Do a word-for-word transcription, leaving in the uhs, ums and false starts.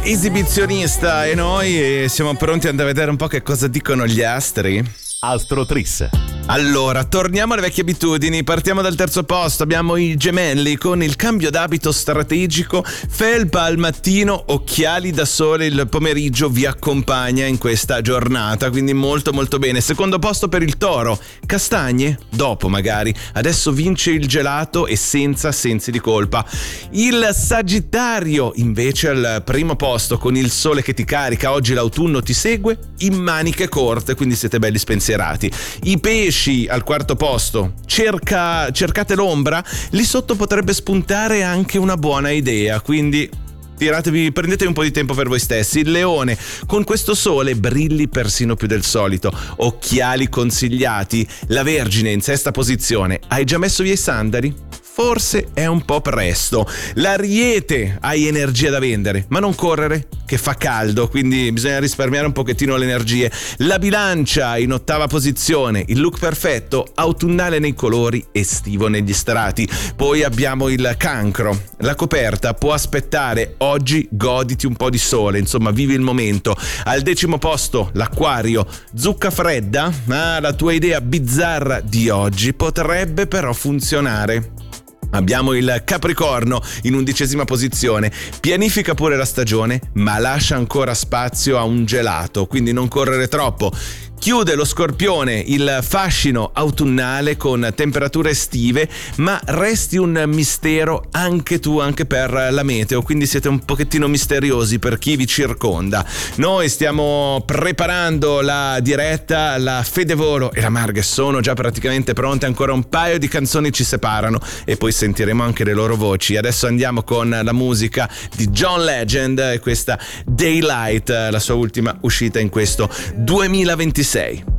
esibizionista e noi siamo pronti ad andare a vedere un po' che cosa dicono gli astri. Astrotris. Allora, torniamo alle vecchie abitudini, partiamo dal terzo posto, abbiamo i gemelli con il cambio d'abito strategico, felpa al mattino, occhiali da sole il pomeriggio vi accompagna in questa giornata, quindi molto molto bene. Secondo posto per il toro, castagne, dopo magari, adesso vince il gelato e senza sensi di colpa. Il sagittario invece al primo posto con il sole che ti carica, oggi l'autunno ti segue, in maniche corte, quindi siete belli spensierati. I pesci al quarto posto, cerca, cercate l'ombra, lì sotto potrebbe spuntare anche una buona idea, quindi tiratevi, prendetevi un po' di tempo per voi stessi. Il leone, con questo sole brilli persino più del solito, occhiali consigliati. La Vergine in sesta posizione, hai già messo via i sandali? Forse è un po' presto. L'Ariete, hai energia da vendere, ma non correre, che fa caldo, quindi bisogna risparmiare un pochettino le energie. La Bilancia in ottava posizione, il look perfetto, autunnale nei colori, estivo negli strati. Poi abbiamo il Cancro, la coperta può aspettare, oggi goditi un po' di sole, insomma vivi il momento. Al decimo posto l'Acquario, zucca fredda, ah, la tua idea bizzarra di oggi potrebbe però funzionare. Abbiamo il Capricorno in undicesima posizione, pianifica pure la stagione ma lascia ancora spazio a un gelato, quindi non correre troppo. Chiude lo Scorpione, il fascino autunnale con temperature estive, ma resti un mistero anche tu, anche per la meteo, quindi siete un pochettino misteriosi per chi vi circonda. Noi stiamo preparando la diretta, la Fedevolo e la Marghe sono già praticamente pronte, ancora un paio di canzoni ci separano e poi sentiremo anche le loro voci. Adesso andiamo con la musica di John Legend e questa Daylight, la sua ultima uscita in questo duemilaventisei.